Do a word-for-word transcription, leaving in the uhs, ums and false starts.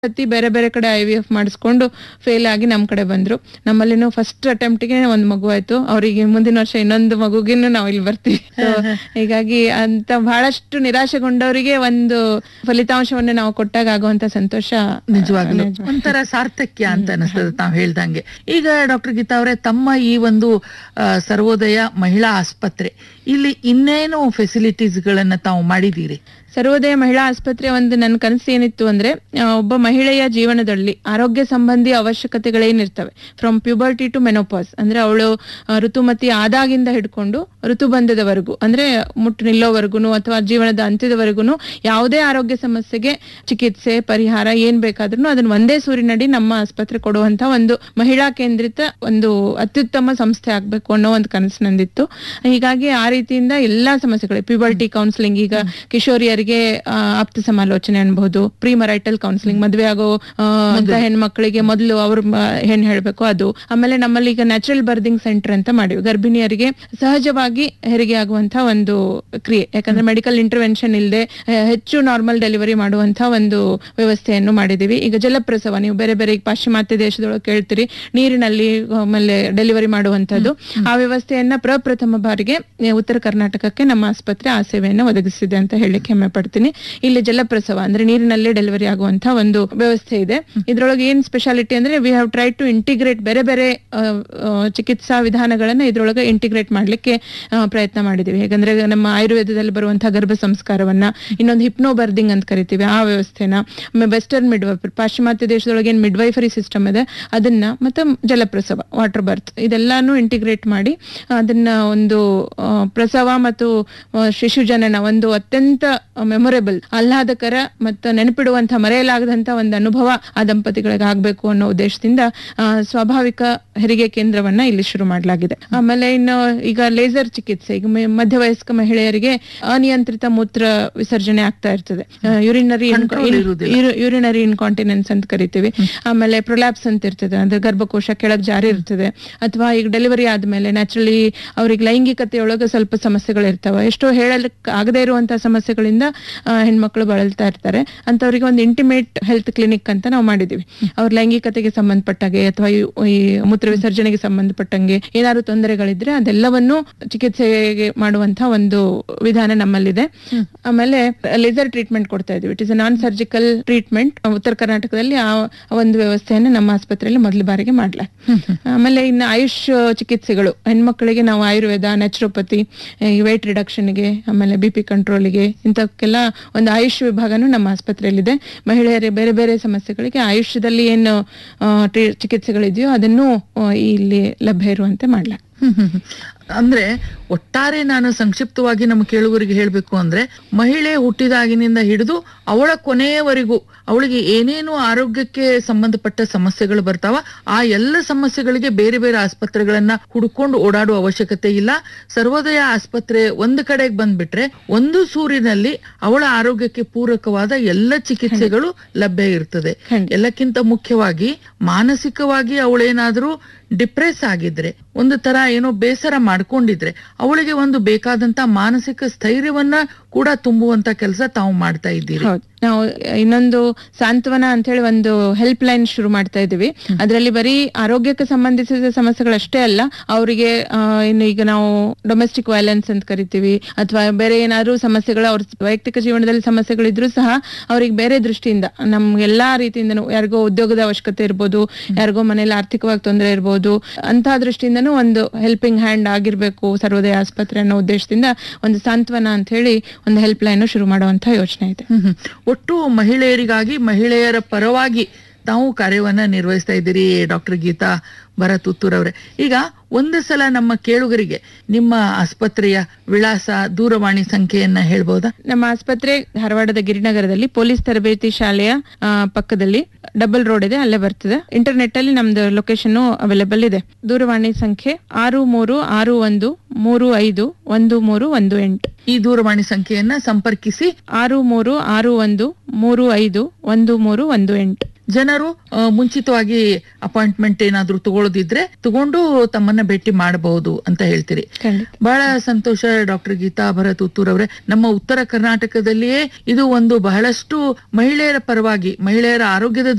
ಸತಿ ಬೇರೆ ಬೇರೆ ಕಡೆ ಐ ವಿ ಎಫ್ ಮಾಡಿಸ್ಕೊಂಡು ಫೇಲ್ ಆಗಿ ನಮ್ ಕಡೆ ಬಂದ್ರು. ನಮ್ಮಲ್ಲಿನೂ ಫಸ್ಟ್ ಅಟೆಂಪ್ಟ್ಗೆ ಒಂದ್ ಮಗು ಆಯ್ತು. ಅವ್ರಿಗೆ ಮುಂದಿನ ವರ್ಷ ಇನ್ನೊಂದು ಮಗುಗಿನ್ನು ನಾವು ಇಲ್ಲಿ ಬರ್ತೀವಿ. So, ಹೀಗಾಗಿ ಅಂತ ಬಹಳಷ್ಟು ನಿರಾಶೆಗೊಂಡವರಿಗೆ ಒಂದು ಫಲಿತಾಂಶವನ್ನು ನಾವು ಕೊಟ್ಟಾಗ ಆಗುವಂತ ಸಂತೋಷ ನಿಜವಾಗ್ಲೂ ಒಂಥರ ಸಾರ್ಥಕ್ಯ ಅಂತ ಅನಿಸ್ತದೆ ತಾವ್ ಹೇಳ್ದಂಗೆ. ಈಗ ಡಾಕ್ಟರ್ ಗೀತಾ ಅವರೇ, ತಮ್ಮ ಈ ಒಂದು ಆ, ಸರ್ವೋದಯ ಮಹಿಳಾ ಆಸ್ಪತ್ರೆ ಇಲ್ಲಿ ಇನ್ನೇನು ಫೆಸಿಲಿಟೀಸ್ ಗಳನ್ನ ತಾವು ಮಾಡಿದೀರಿ? ಸರ್ವೋದಯ ಮಹಿಳಾ ಆಸ್ಪತ್ರೆ ಒಂದು ನನ್ನ ಕನಸು ಏನಿತ್ತು ಅಂದ್ರೆ ಆ, ಒಬ್ಬ ಮಹಿಳೆಯ ಜೀವನದಲ್ಲಿ ಆರೋಗ್ಯ ಸಂಬಂಧಿ ಅವಶ್ಯಕತೆಗಳೇನಿರ್ತವೆ ಫ್ರಮ್ ಪ್ಯೂಬರ್ಟಿ ಟು ಮೆನೋಪಾಸ್, ಅಂದ್ರೆ ಅವಳು ಋತುಮತಿ ಆದಾಗಿಂದ ಹಿಡ್ಕೊಂಡು ಋತುಬಂಧದವರೆಗೂ, ಅಂದ್ರೆ ಮುಟ್ಟು ನಿಲ್ಲೋವರೆಗೂ ಅಥವಾ ಜೀವನದ ಅಂತ್ಯದವರೆಗೂ ಯಾವುದೇ ಆರೋಗ್ಯ ಸಮಸ್ಯೆಗೆ ಚಿಕಿತ್ಸೆ ಪರಿಹಾರ ಏನ್ ಬೇಕಾದ್ರೂ ಅದನ್ನ ಒಂದೇ ಸೂರಿನಡಿ ನಮ್ಮ ಆಸ್ಪತ್ರೆ ಕೊಡುವಂತ ಒಂದು ಮಹಿಳಾ ಕೇಂದ್ರಿತ ಒಂದು ಅತ್ಯುತ್ತಮ ಸಂಸ್ಥೆ ಆಗ್ಬೇಕು ಅನ್ನೋ ಒಂದು ಕನಸು ನಂದಿತ್ತು. ಹೀಗಾಗಿ ಆ ರೀತಿಯಿಂದ ಎಲ್ಲಾ ಸಮಸ್ಯೆಗಳು, ಪ್ಯೂಬರ್ಟಿ ಕೌನ್ಸಿಲಿಂಗ್, ಈಗ ಕಿಶೋರಿಯರಿಗೆ ಆಪ್ತ ಸಮಾಲೋಚನೆ ಅನ್ಬಹುದು, ಪ್ರೀ ಮರೈಟಲ್ ಕೌನ್ಸಿಲಿಂಗ್, ಮದುವೆ ಆಗೋ ಅಂತ ಹೆಣ್ಮಕ್ಳಿಗೆ ಮೊದಲು ಅವ್ರ ಹೆಣ್ ಹೇಳ್ಬೇಕು ಅದು. ಆಮೇಲೆ ನಮ್ಮಲ್ಲಿ ಈಗ ನ್ಯಾಚುರಲ್ ಬರ್ದಿಂಗ್ ಸೆಂಟರ್ ಅಂತ ಮಾಡಿವಿ, ಗರ್ಭಿಣಿಯರಿಗೆ ಸಹಜವಾಗಿ ಹೆರಿಗೆ ಆಗುವಂತ ಒಂದು ಕ್ರಿಯೆ, ಯಾಕಂದ್ರೆ ಮೆಡಿಕಲ್ ಇಂಟರ್ವೆನ್ಷನ್ ಇಲ್ಲದೆ ಹೆಚ್ಚು ನಾರ್ಮಲ್ ಡೆಲಿವರಿ ಮಾಡುವಂತ ಒಂದು ವ್ಯವಸ್ಥೆಯನ್ನು ಮಾಡಿದೀವಿ. ಈಗ ಜಲಪ್ರಸವ, ನೀವು ಬೇರೆ ಬೇರೆ ಈಗ ಪಾಶ್ಚಿಮಾತ್ಯ ದೇಶದೊಳಗೆ ಕೇಳ್ತೀರಿ, ನೀರಿನಲ್ಲಿ ಆಮೇಲೆ ಡೆಲಿವರಿ ಮಾಡುವಂತದ್ದು, ಆ ವ್ಯವಸ್ಥೆಯನ್ನ ಪ್ರಪ್ರಥಮ ಬಾರಿಗೆ ಉತ್ತರ ಕರ್ನಾಟಕಕ್ಕೆ ನಮ್ಮ ಆಸ್ಪತ್ರೆ ಆ ಸೇವೆಯನ್ನು ಒದಗಿಸಿದೆ ಅಂತ ಹೇಳಲಿಕ್ಕೆ ಹೆಮ್ಮೆ ಪಡ್ತೀನಿ. ಇಲ್ಲಿ ಜಲಪ್ರಸವ ಅಂದ್ರೆ ನೀರಿನಲ್ಲೇ ಡೆಲಿವರಿ ಆಗುವಂತ ಒಂದು ವ್ಯವಸ್ಥೆ ಇದೆ. ಇದ್ರೊಳಗೆ ಏನ್ ಸ್ಪೆಷಾಲಿಟಿ ಅಂದ್ರೆ we have try to integrate ಬೇರೆ ಬೇರೆ ಚಿಕಿತ್ಸಾ ವಿಧಾನಗಳನ್ನ ಇದ್ರೊಳಗೆ ಇಂಟಿಗ್ರೇಟ್ ಮಾಡ್ಲಿಕ್ಕೆ ಪ್ರಯತ್ನ ಮಾಡಿದೀವಿ. ಹೇಗಂದ್ರೆ ನಮ್ಮ ಆಯುರ್ವೇದದಲ್ಲಿ ಬರುವಂತಹ ಗರ್ಭ ಸಂಸ್ಕಾರವನ್ನ, ಇನ್ನೊಂದು ಹಿಪ್ನೋ ಬರ್ದಿಂಗ್ ಅಂತ ಕರಿತೀವಿ ಆ ವ್ಯವಸ್ಥೆನ, ವೆಸ್ಟರ್ನ್ ಮಿಡ್ವೈಫರಿ, ಪಾಶ್ಚಿಮಾತ್ಯ ದೇಶದೊಳಗೆ ಏನ್ ಮಿಡ್ವೈಫರಿ ಸಿಸ್ಟಮ್ ಇದೆ ಅದನ್ನ, ಮತ್ತೆ ಜಲಪ್ರಸವ ವಾಟರ್ ಬರ್ತ್, ಇದೆಲ್ಲಾನು ಇಂಟಿಗ್ರೇಟ್ ಮಾಡಿ ಅದನ್ನ ಒಂದು ಪ್ರಸವ ಮತ್ತು ಶಿಶು ಜನನ ಒಂದು ಅತ್ಯಂತ ಮೆಮೊರೇಬಲ್, ಆಹ್ಲಾದಕರ ಮತ್ತು ನೆನಪಿಡುವಂತ ಮರೆಯಲಾಗದಂತ ಒಂದು ಅನುಭವ ಆ ದಂಪತಿಗಳಿಗೆ ಆಗ್ಬೇಕು ಅನ್ನೋ ಉದ್ದೇಶದಿಂದ ಸ್ವಾಭಾವಿಕ ಹೆರಿಗೆ ಕೇಂದ್ರವನ್ನ ಇಲ್ಲಿ ಶುರು ಮಾಡಲಾಗಿದೆ. ಆಮೇಲೆ ಇನ್ನು ಈಗ ಲೇಸರ್ ಚಿಕಿತ್ಸೆ, ಈಗ ಮಧ್ಯವಯಸ್ಕ ಮಹಿಳೆಯರಿಗೆ ಅನಿಯಂತ್ರಿತ ಮೂತ್ರ ವಿಸರ್ಜನೆ ಆಗ್ತಾ ಇರ್ತದೆ, ಯೂರಿನರಿ ಯೂರಿನರಿ ಇನ್ಕಾಂಟಿನೆನ್ಸ್ ಅಂತ ಕರಿತೀವಿ. ಆಮೇಲೆ ಪ್ರೊಲ್ಯಾಪ್ಸ್ ಅಂತ ಇರ್ತದೆ, ಅಂದ್ರೆ ಗರ್ಭಕೋಶ ಕೆಳಗ್ ಜಾರಿ ಇರ್ತದೆ, ಅಥವಾ ಈಗ ಡೆಲಿವರಿ ಆದ್ಮೇಲೆ ನ್ಯಾಚುರಲಿ ಅವ್ರಿಗೆ ಲೈಂಗಿಕತೆಯೊಳಗೆ ಸ್ವಲ್ಪ ಸಮಸ್ಯೆಗಳು ಇರ್ತಾವೆ, ಎಷ್ಟೋ ಹೇಳಲಿಕ್ಕೆ ಆಗದೇ ಇರುವಂತಹ ಸಮಸ್ಯೆಗಳಿಂದ ಹೆಣ್ಮಕ್ಳು ಬಳಲ್ತಾ ಇರ್ತಾರೆ. ಅಂತವ್ರಿಗೆ ಒಂದು ಇಂಟಿಮೇಟ್ ಹೆಲ್ತ್ ಕ್ಲಿನಿಕ್ ಅಂತ ನಾವು ಮಾಡಿದೀವಿ. ಅವ್ರ ಲೈಂಗಿಕತೆಗೆ ಸಂಬಂಧಪಟ್ಟಾಗೆ ಅಥವಾ ಈ ಮೂತ್ರ ವಿಸರ್ಜನೆಗೆ ಸಂಬಂಧಪಟ್ಟಂಗೆ ಏನಾದ್ರು ತೊಂದರೆಗಳಿದ್ರೆ ಅದೆಲ್ಲವನ್ನು ಚಿಕಿತ್ಸೆಗೆ ಮಾಡುವಂತಹ ಒಂದು ವಿಧಾನ ನಮ್ಮಲ್ಲಿದೆ. ಆಮೇಲೆ ಲೇಸರ್ ಟ್ರೀಟ್ಮೆಂಟ್ ಕೊಡ್ತಾ ಇದೀವಿ, it is non surgical treatment. ಉತ್ತರ ಕರ್ನಾಟಕದಲ್ಲಿ ಆ ಒಂದು ವ್ಯವಸ್ಥೆಯನ್ನು ನಮ್ಮ ಆಸ್ಪತ್ರೆಯಲ್ಲಿ ಮೊದಲ ಬಾರಿಗೆ ಮಾಡ್ಲಾ. ಆಮೇಲೆ ಇನ್ನು ಆಯುಷ್ ಚಿಕಿತ್ಸೆಗಳು, ಹೆಣ್ಮಕ್ಳಿಗೆ ನಾವು ಆಯುರ್ವೇದ, ನ್ಯಾಚುರೋಪತಿ, ವೇಟ್ ರಿಡಕ್ಷನ್ಗೆ, ಆಮೇಲೆ ಬಿ ಪಿ ಕಂಟ್ರೋಲ್ಗೆ, ಇಂಥಕ್ಕೆಲ್ಲ ಒಂದು ಆಯುಷ್ ವಿಭಾಗನೂ ನಮ್ಮ ಆಸ್ಪತ್ರೆಯಲ್ಲಿದೆ. ಮಹಿಳೆಯರ ಬೇರೆ ಬೇರೆ ಸಮಸ್ಯೆಗಳಿಗೆ ಆಯುಷ್ಯದಲ್ಲಿ ಏನು ಚಿಕಿತ್ಸೆಗಳಿದೆಯೋ ಅದನ್ನು ಇಲ್ಲಿ ಲಭ್ಯ ಇರುವಂತೆ ಮಾಡ್ಲಾ. ಅಂದ್ರೆ ಒಟ್ಟಾರೆ ನಾನು ಸಂಕ್ಷಿಪ್ತವಾಗಿ ನಮ್ಮ ಕೇಳುಗರಿಗೆ ಹೇಳ್ಬೇಕು ಅಂದ್ರೆ, ಮಹಿಳೆ ಹುಟ್ಟಿದಾಗಿನಿಂದ ಹಿಡಿದು ಅವಳ ಕೊನೆಯವರೆಗೂ ಅವಳಿಗೆ ಏನೇನು ಆರೋಗ್ಯಕ್ಕೆ ಸಂಬಂಧಪಟ್ಟ ಸಮಸ್ಯೆಗಳು ಬರ್ತಾವ, ಆ ಎಲ್ಲ ಸಮಸ್ಯೆಗಳಿಗೆ ಬೇರೆ ಬೇರೆ ಆಸ್ಪತ್ರೆಗಳನ್ನ ಹುಡ್ಕೊಂಡು ಓಡಾಡುವ ಅವಶ್ಯಕತೆ ಇಲ್ಲ. ಸರ್ವೋದಯ ಆಸ್ಪತ್ರೆ ಒಂದು ಕಡೆಗೆ ಬಂದ್ಬಿಟ್ರೆ ಒಂದು ಸೂರಿನಲ್ಲಿ ಅವಳ ಆರೋಗ್ಯಕ್ಕೆ ಪೂರಕವಾದ ಎಲ್ಲ ಚಿಕಿತ್ಸೆಗಳು ಲಭ್ಯ ಇರ್ತದೆ. ಎಲ್ಲಕ್ಕಿಂತ ಮುಖ್ಯವಾಗಿ ಮಾನಸಿಕವಾಗಿ ಅವಳೇನಾದ್ರೂ ಡಿಪ್ರೆಸ್ ಆಗಿದ್ರೆ, ಒಂದು ತರ ಏನೋ ಬೇಸರ ಮಾಡ್ಕೊಂಡಿದ್ರೆ, ಅವಳಿಗೆ ಒಂದು ಬೇಕಾದಂತ ಮಾನಸಿಕ ಸ್ಥೈರ್ಯವನ್ನ ಕೂಡ ತುಂಬುವಂತ ಕೆಲಸ ತಾವು ಮಾಡ್ತಾ ಇದ್ದೀರಿ. ನಾವು ಇನ್ನೊಂದು ಸಾಂತ್ವನ ಅಂತ ಹೇಳಿ ಒಂದು ಹೆಲ್ಪ್ ಲೈನ್ ಶುರು ಮಾಡ್ತಾ ಇದೀವಿ. ಅದರಲ್ಲಿ ಬರೀ ಆರೋಗ್ಯಕ್ಕೆ ಸಂಬಂಧಿಸಿದ ಸಮಸ್ಯೆಗಳಷ್ಟೇ ಅಲ್ಲ, ಅವರಿಗೆ ಇನ್ನು ಈಗ ನಾವು ಡೊಮೆಸ್ಟಿಕ್ ವೈಲೆನ್ಸ್ ಅಂತ ಕರಿತೀವಿ, ಅಥವಾ ಬೇರೆ ಏನಾದ್ರು ಸಮಸ್ಯೆಗಳು, ಅವ್ರ ವೈಯಕ್ತಿಕ ಜೀವನದಲ್ಲಿ ಸಮಸ್ಯೆಗಳಿದ್ರು ಸಹ ಅವ್ರಿಗೆ ಬೇರೆ ದೃಷ್ಟಿಯಿಂದ ನಮ್ ಎಲ್ಲಾ ರೀತಿಯಿಂದನೂ, ಯಾರಿಗೋ ಉದ್ಯೋಗದ ಅವಶ್ಯಕತೆ ಇರ್ಬೋದು, ಯಾರಿಗೋ ಮನೇಲಿ ಆರ್ಥಿಕವಾಗಿ ತೊಂದರೆ ಇರ್ಬೋದು, ಅಂತಹ ದೃಷ್ಟಿಯಿಂದನೂ ಒಂದು ಹೆಲ್ಪಿಂಗ್ ಹ್ಯಾಂಡ್ ಆಗಿರ್ಬೇಕು ಸರ್ವೋದಯ ಆಸ್ಪತ್ರೆ ಅನ್ನೋ ಉದ್ದೇಶದಿಂದ ಒಂದು ಸಾಂತ್ವನ ಅಂತ ಹೇಳಿ ಒಂದು ಹೆಲ್ಪ್ ಲೈನ್ ಶುರು ಮಾಡುವಂತ ಯೋಚನೆ ಇದೆ. ಒಟ್ಟು ಮಹಿಳೆಯರಿಗಾಗಿ, ಮಹಿಳೆಯರ ಪರವಾಗಿ ತಾವು ಕಾರ್ಯವನ್ನ ನಿರ್ವಹಿಸ್ತಾ ಇದ್ದೀರಿ ಡಾಕ್ಟರ್ ಗೀತಾ ಭರತ್-ಉತ್ತೂರ್ ಅವರೇ. ಈಗ ಒಂದು ಸಲ ನಮ್ಮ ಕೇಳುಗರಿಗೆ ನಿಮ್ಮ ಆಸ್ಪತ್ರೆಯ ವಿಳಾಸ, ದೂರವಾಣಿ ಸಂಖ್ಯೆಯನ್ನ ಹೇಳ್ಬೋದಾ? ನಮ್ಮ ಆಸ್ಪತ್ರೆ ಧಾರವಾಡದ ಗಿರಿನಗರದಲ್ಲಿ ಪೊಲೀಸ್ ತರಬೇತಿ ಶಾಲೆಯ ಪಕ್ಕದಲ್ಲಿ ಡಬಲ್ ರೋಡ್ ಇದೆ, ಅಲ್ಲೇ ಬರ್ತದೆ. ಇಂಟರ್ನೆಟ್ ಅಲ್ಲಿ ನಮ್ದು ಲೊಕೇಶನ್ ಅವೈಲೇಬಲ್ ಇದೆ. ದೂರವಾಣಿ ಸಂಖ್ಯೆ ಆರು ಮೂರು ಆರು ಒಂದು ಮೂರು ಐದು ಒಂದು ಮೂರು ಒಂದು ಎಂಟು. ಈ ದೂರವಾಣಿ ಸಂಖ್ಯೆಯನ್ನ ಸಂಪರ್ಕಿಸಿ. ಆರು ಮೂರು ಆರು ಒಂದು ಮೂರು ಐದು ಒಂದು ಮೂರು ಒಂದು ಎಂಟು. ಜನರು ಆ, ಮುಂಚಿತವಾಗಿ ಅಪಾಯಿಂಟ್ಮೆಂಟ್ ಏನಾದ್ರೂ ತಗೊಳ್ಳೋದಿದ್ರೆ ತಗೊಂಡು ತಮ್ಮನ್ನ ಭೇಟಿ ಮಾಡಬಹುದು ಅಂತ ಹೇಳ್ತೀರಿ. ಖಂಡಿತ. ಬಹಳ ಸಂತೋಷ ಡಾಕ್ಟರ್ ಗೀತಾ ಭರತ್ ಉತ್ತೂರ್ ಅವರೇ. ನಮ್ಮ ಉತ್ತರ ಕರ್ನಾಟಕದಲ್ಲಿಯೇ ಇದು ಒಂದು ಬಹಳಷ್ಟು ಮಹಿಳೆಯರ ಪರವಾಗಿ, ಮಹಿಳೆಯರ ಆರೋಗ್ಯದ